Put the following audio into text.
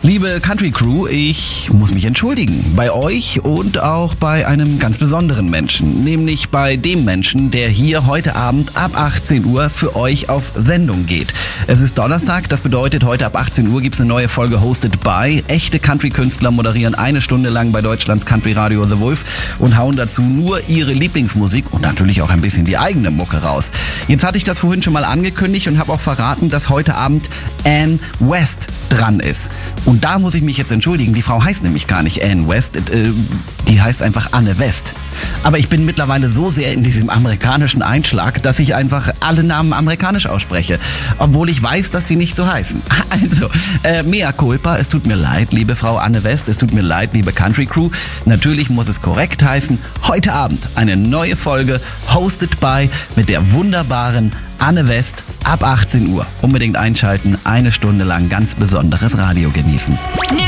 Liebe Country Crew, ich muss mich entschuldigen. Bei euch und auch bei einem ganz besonderen Menschen. Nämlich bei dem Menschen, der hier heute Abend ab 18 Uhr für euch auf Sendung geht. Es ist Donnerstag, das bedeutet, heute ab 18 Uhr gibt's eine neue Folge Hosted by. Echte Country-Künstler moderieren eine Stunde lang bei Deutschlands Country-Radio The Wolf und hauen dazu nur ihre Lieblingsmusik und natürlich auch ein bisschen die eigene Mucke raus. Jetzt hatte ich das vorhin schon mal angekündigt und habe auch verraten, dass heute Abend Ann West dran ist. Und da muss ich mich jetzt entschuldigen, die Frau heißt nämlich gar nicht Ann West, die heißt einfach Anne West. Aber ich bin mittlerweile so sehr in diesem amerikanischen Einschlag, dass ich einfach alle Namen amerikanisch ausspreche, obwohl ich weiß, dass die nicht so heißen. Also, mea culpa, es tut mir leid, liebe Frau Anne West, es tut mir leid, liebe Country Crew. Natürlich muss es korrekt heißen. Heute Abend eine neue Folge Hosted by mit der wunderbaren Anne West ab 18 Uhr. Unbedingt einschalten, eine Stunde lang ganz besonderes Radio genießen.